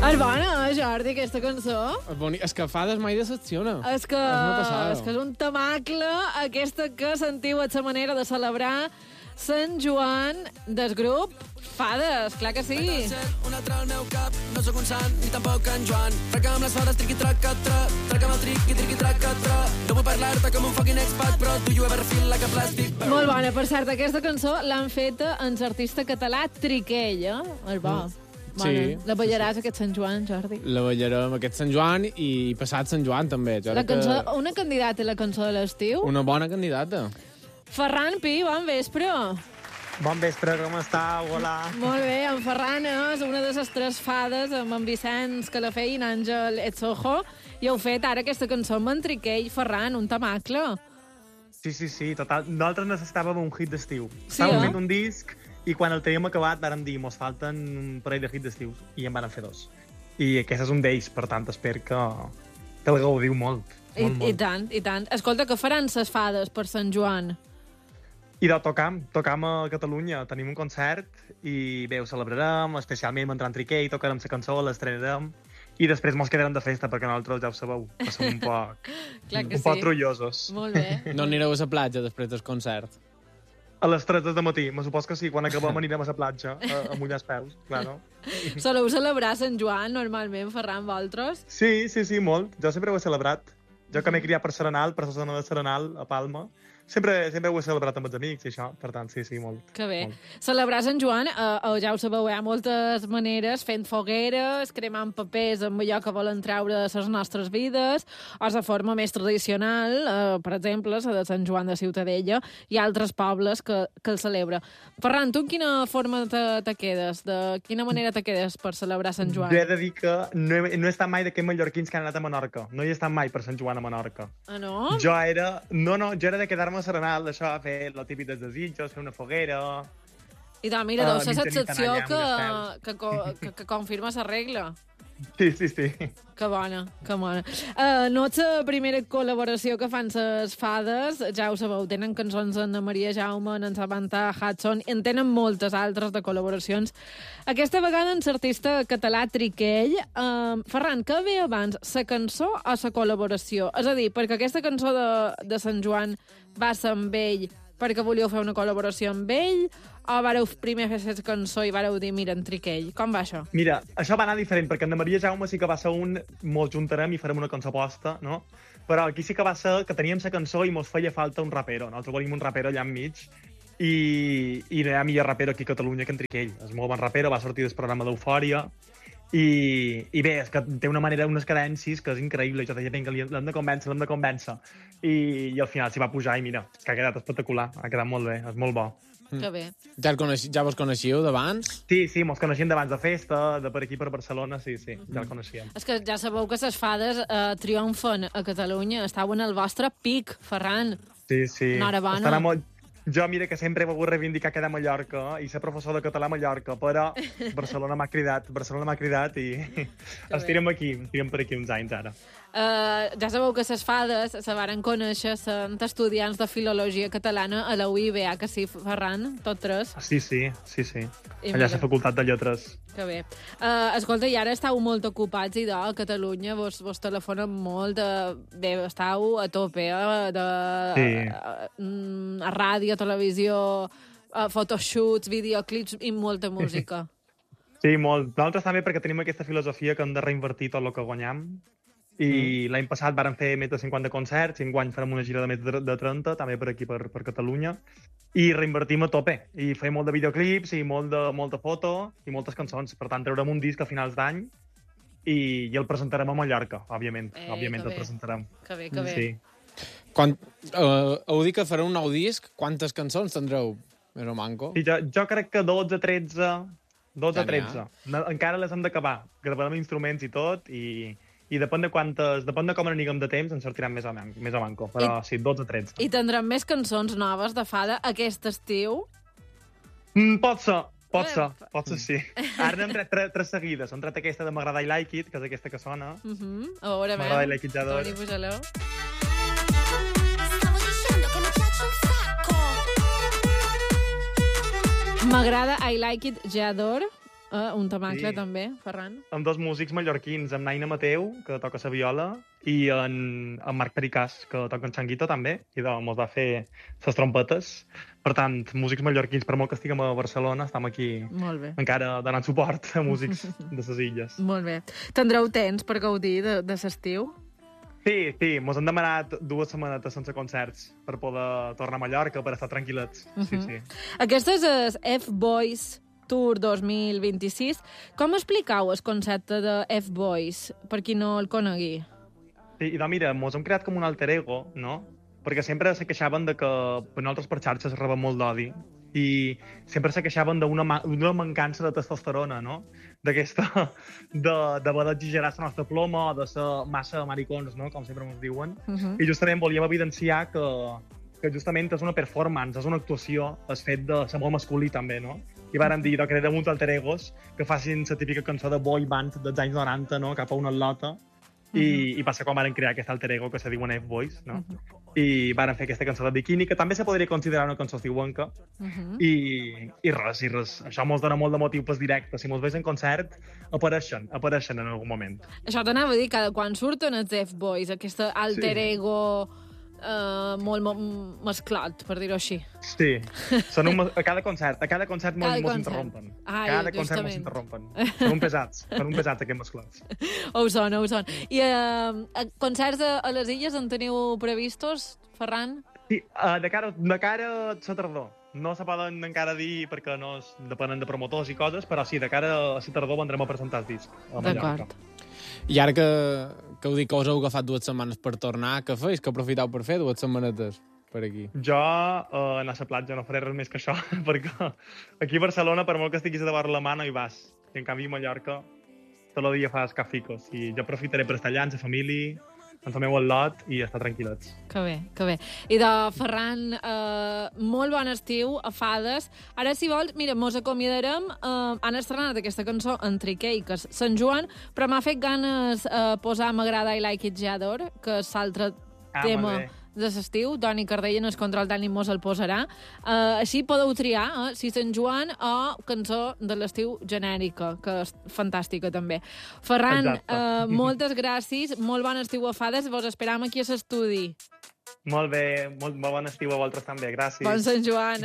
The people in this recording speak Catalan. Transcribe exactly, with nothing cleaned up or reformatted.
És bona, Jordi, aquesta cançó? És boni... És que Fades mai decepciona. És que és, és, que és un temacle, aquesta que sentiu és la manera de celebrar Sant Joan del grup Fades, clar que sí. Un altre al meu cap, no sóc un sant, ni tampoc en Joan. Traca amb les fades, triqui, traca, tra. Traca amb el triqui, triqui, traca, tra. No vull parlar-te com un fucking expat, però do you ever feel like a plastic? Molt bona, per cert, aquesta cançó l'han feta en l'artista català Triquell, eh? És bo. Mm. Bona. Sí, la ballaràs sí, sí. aquest Sant Joan, Jordi? La ballarem aquest Sant Joan i passat Sant Joan, també. Jo La cançó, que... Una candidata a la cançó de l'estiu. Una bona candidata. Ferran Pi, bon vespre. Bon vespre, com estàu? Hola. Molt bé, en Ferran és una de les tres fades amb en Vicenç Calafell i en Àngel Etzojo, i heu fet ara aquesta cançó amb en Triquell. Ferran, un tamacle. Sí, sí, sí, total. Nosaltres necessitàvem un hit d'estiu. Sí, Estàvem eh? fent un disc i quan el teníem acabat vàrem dir mos falten un parell de hits d'estiu i en van fer dos. I aquest és un d'ells, per tant, espero que, que el gaudiu molt. I, molt, molt. I tant, i tant. Escolta, què faran ses fades per Sant Joan? I de tocam, tocam a Catalunya, tenim un concert i bé, ho celebrarem, especialment amb en Triquell, tocarem la cançó, l'estrenarem i després mos quedarem de festa, perquè nosaltres ja ho sabeu, que som un poc, Clar que un poc sí. trullosos. Molt bé. No anireu a la platja després del concert? A les tres del matí, me supos que sí, quan acabem anirem a la platja, a, a mullar els peus, claro. Soleu celebrar Sant Joan, normalment, Ferran, vosaltres? Sí, sí, sí, molt. Jo sempre ho he celebrat. Jo que m'he criat per Serenal, per la zona de Serenal, a Palma, sempre, sempre ho he celebrat amb els amics i això, per tant, sí, sí, molt. Que bé. Molt. Celebrar Sant Joan, eh, eh, ja ho sabeu, hi ha moltes maneres, fent fogueres, cremant papers amb allò que volen treure de les nostres vides, o la forma més tradicional, eh, per exemple, la de Sant Joan de Ciutadella, i altres pobles que, que el celebra. Ferran, tu en quina forma te, te quedes? De quina manera te quedes per celebrar Sant Joan? Jo he de dir que no he, no he estat mai d'aquests mallorquins que han anat a Menorca. No hi he estat mai per Sant Joan a Menorca. Ah, no? Jo era... No, no, jo era de quedar-me a Serenal, d'això, fer el típic dels desitjos, fer una foguera... I doncs, mira, Ah, deu ser la mitjanit secció anar que, allà amb que, co- que, que confirma la regla. Sí, sí, sí. Que bona, que bona. Uh, no ets la primera col·laboració que fan les fades, ja ho sabeu, tenen cançons en Maria Jaume, en Samantha Hudson, en tenen moltes altres de col·laboracions. Aquesta vegada en l'artista català Triquell. Uh, Ferran, què ve abans, la cançó o la col·laboració? És a dir, perquè aquesta cançó de, de Sant Joan va ser amb ell perquè volíeu fer una col·laboració amb ell, o vareu primer fer la cançó i vareu dir, mira, en Triquell, com va això? Mira, això va anar diferent, perquè en Maria Jaume sí que va ser un... Mos juntarem i farem una cançó posta, no? Però aquí sí que va ser que teníem la cançó i mos feia falta un rapero. Nosaltres volíem un rapero allà enmig i, i no hi ha millor rapero aquí a Catalunya que en Triquell. És molt bon rapero, va sortir del programa d'Eufòria i, i bé, és que té una manera, unes cadències que és increïble. Jo deia, vinga, l'hem de convèncer, l'hem de convèncer. I, i al final s'hi va pujar i mira, és que ha quedat espectacular, ha quedat molt bé, és molt bo. Que bé. Ja, el coneixi... ja vos coneixíeu d'abans? Sí, sí, mos coneixíem d'abans de festa, de per aquí per Barcelona, sí, sí, ja el coneixíem. És que ja sabeu que les fades eh, triomfen a Catalunya. Estau en el vostre pic, Ferran. Sí, sí. Enhorabona. Estarà molt... Jo, mira, que sempre he volgut reivindicar quedar a Mallorca i ser professor de català a Mallorca, però Barcelona m'ha cridat, Barcelona m'ha cridat i estirem aquí, estirem per aquí uns anys ara. Uh, ja sabeu que les fades se varen conèixer sent estudiants de filologia catalana a la U I B, que sí, Ferran? Tot tres? Sí, sí, sí, sí. I Allà mira. a la Facultat de Lletres. Que bé. Uh, escolta, i ara estàu molt ocupats i de a Catalunya vos, vos telefonen molt. De, bé, estàu a tope, eh? De, Sí. a, a ràdio, televisió, a photoshoots, videoclips i molta música. Sí, molt. Nosaltres també perquè tenim aquesta filosofia que hem de reinvertir tot el que guanyam. I mm. l'any passat vàrem fer més de cinquanta concerts, i enguany farem una gira de més de trenta, també per aquí, per, per Catalunya, i reinvertim a tope. I fem molt de videoclips, i molt de, molta foto, i moltes cançons. Per tant, traurem un disc a finals d'any, i, i el presentarem a Mallorca, òbviament. Eh, òbviament que el bé. presentarem. Que bé, que bé. Sí. Quan, uh, heu dit que fareu un nou disc, quantes cançons tindreu? Més o manco? Sí, jo, jo crec que dotze, tretze... dotze, Ja n'hi ha. tretze. No, encara les hem d'acabar. Gravarem instruments i tot, i, i depèn de quantes... Depèn de com anirem de temps, ens sortiran més a, man, més a manco. Però I- sí, dotze, tretze. I tindrem més cançons noves de fada aquest estiu. Mm, pot ser, pot Eh, ser, pot ser sí. Ara n'hem tret tres, tres seguides. Hem tret aquesta de M'agrada I Like It, que és aquesta que sona. Uh -huh. A veure, M'agrada I veu. Like It ja d'hora. Toni, puja-lo. Stavo dicendo che mi piace un sacco. M'agrada I Like It, ja d'or. Uh, un tamacle, Sí. també, Ferran. Amb dos músics mallorquins, amb Naina Mateu, que toca la viola, i en, en Marc Pericàs, que toca en xanguito també, i de, mos va fer les trompetes. Per tant, músics mallorquins, per molt que estiguem a Barcelona, estem aquí Molt bé. encara donant suport a músics de les illes. Molt bé. Tindreu temps per gaudir de, de l'estiu? Sí, sí, mos han demanat dues setmanetes sense concerts per poder tornar a Mallorca, per estar tranquil·lets. Sí, Mhm. sí. Aquest és el F-Boys Tour dos mil vint-i-sis. Com explicau el concepte de F-Boys, per qui no el conegui? Sí, i doncs mira, mos hem creat com un alter ego, no? Perquè sempre se queixaven de que per nosaltres per xarxes rebem molt d'odi i sempre se queixaven d'una ma d'una mancança de testosterona, no? D'aquesta, de- d'haver d'exagerar la nostra ploma o de ser massa maricons, no? Com sempre ens diuen. Uh -huh. I justament volíem evidenciar que, que justament és una performance, és una actuació, el fet de ser molt masculí també, no? I vàrem dir, no, crearem uns alter egos que facin la típica cançó de boy band dels anys noranta, no? Cap a una atleta. I, i passa com varen crear aquest alter ego que se diuen F-Boys, no? I varen fer aquesta cançó de Bikini, que també se podria considerar una cançó estiuenca. Uh -huh. I, i res, i res. Això mos dona molt de motiu pels directes. Si mos veus en concert, apareixen, apareixen en algun moment. Això t'anava a dir, cada quan surten els F-Boys, aquest alter Sí. ego uh, molt mo mesclat, per dir-ho així. Sí, són un, a cada concert, a cada concert mos, Cada mos concert. interrompen. Ai, cada concert mos justament. interrompen. Són un pesats, són un pesats aquests mesclats. Ho són, ho són. I uh, concerts a, a les illes en teniu previstos, Ferran? Sí, uh, de cara, de cara a la tardor. No se poden encara dir perquè no es, depenen de promotors i coses, però sí, de cara a la tardor vendrem a presentar el disc a Mallorca. D'acord. I ara que, que heu dit que us heu agafat dues setmanes per tornar, què feis? Que aprofiteu per fer dues setmanetes per aquí? Jo uh, anar a la platja no faré res més que això, perquè aquí a Barcelona, per molt que estiguis a davant la mà, no hi vas. I en canvi a Mallorca, tot el dia fas caficos. I jo aprofitaré per estar allà amb la família, ens fem el lot i estar tranquil·lets. Que bé, que bé. I de Ferran, eh, molt bon estiu, a Fades. Ara, si vols, mira, mos acomiadarem. Eh, han estrenat aquesta cançó en Triquei, que és Sant Joan, però m'ha fet ganes eh, posar M'agrada I Like It Jador, que és l'altre Ah, tema molt bé. de l'estiu. Toni Cardell en el control tècnic mos el posarà. Eh, així podeu triar eh, si Sant Joan o cançó de l'estiu genèrica, que és fantàstica també. Ferran, Exacte. eh, moltes gràcies, molt bon estiu a Fades, vos esperam aquí a l'estudi. Molt bé, molt, molt bon estiu a vosaltres també. Gràcies. Bon Sant Joan.